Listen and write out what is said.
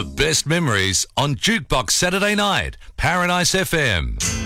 The best memories on Jukebox Saturday Night, Paradise FM.